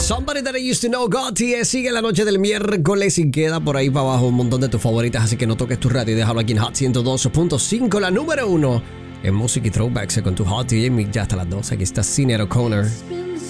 Somebody That I Used to Know, Gotti, sigue la noche del miércoles y queda por ahí para abajo un montón de tus favoritas, así que no toques tu radio y déjalo aquí en Hot 102.5, la número 1 en música y throwbacks con tu Hot DJ Mick, ya hasta las 12. Aquí está Sinead O'Connor.